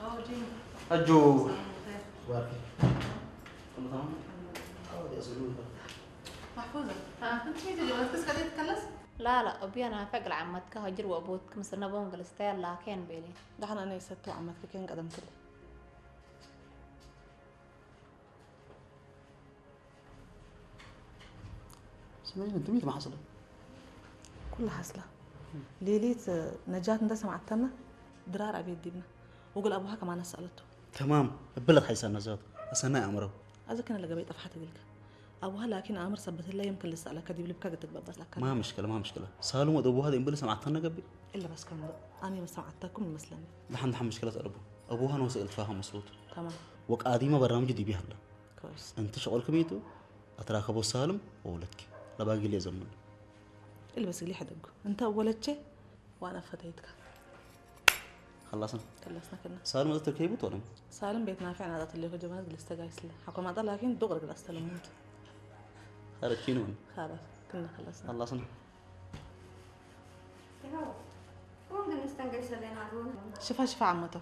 أجو واكي كله تمام؟ دي أسألوه محفوظة أنت مين اللي بدك تسكتي تتكلس؟ لا أبي أنا فقر عمتك هجر وأبوك مثلا بون قلستير لكن بيلي دحنا أنا يسدتو عمتك كين قدمت لي سمعين أنت مين ما حصل؟ كل حصلة ليليت نجاة ندسة معتنا درار أبي الدبنا وقول أبوها كمان سألته تمام البلد حيسان نزاد أسنا أمره هذا كان اللي قبيت أفحت لك أبوها لكن أمر سبت الله يمكن لسه على كدي بلبكة قد تقبض لك ما مشكلة سالم وأبوها هذا إنبلس معتنا قبل إلا بس كم أنا بس معتكم مثلا دحن مشكلة أبوها نوصل فاهم مصوت تمام وقادمة برنامج دي بيها له كويس أنت شغل كميتو أتراك أبو سالم وولدك لا باقي لي زمن اللي بس اللي حدقه أنت ولدتي وأنا فتيتك خلصنا كنا سالم هذا تركيبه ولا سالم بيت نافع أنا اللي هو جمال جلست جايس له حكوا ما ضل لكن دغري جلست لموت خارج كينون خلاص كنا خلصنا شوفها عمته